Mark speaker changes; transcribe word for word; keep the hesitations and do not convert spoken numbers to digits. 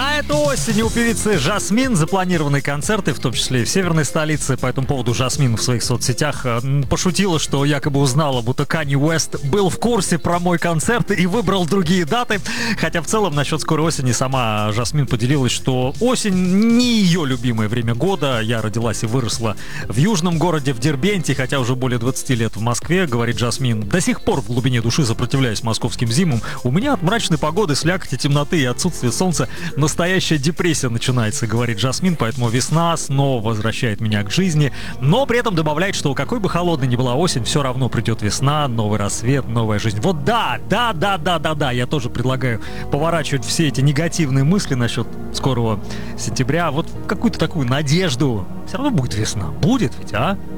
Speaker 1: А это осень у певицы Жасмин. Запланированные концерты, в том числе и в северной столице. По этому поводу Жасмин в своих соцсетях пошутила, что якобы узнала, будто Канье Уэст был в курсе про мой концерт и выбрал другие даты. Хотя в целом насчет скорой осени сама Жасмин поделилась, что осень не ее любимое время года. Я родилась и выросла в южном городе, в Дербенте, хотя уже более двадцати лет в Москве, говорит Жасмин. До сих пор в глубине души сопротивляюсь московским зимам. У меня от мрачной погоды, слякоти, темноты и отсутствия солнца настоящая депрессия начинается, говорит Жасмин, поэтому весна снова возвращает меня к жизни, но при этом добавляет, что какой бы холодной ни была осень, все равно придет весна, новый рассвет, новая жизнь. Вот да, да, да, да, да, да, я тоже предлагаю поворачивать все эти негативные мысли насчет скорого сентября вот в какую-то такую надежду. Все равно будет весна, будет ведь, а?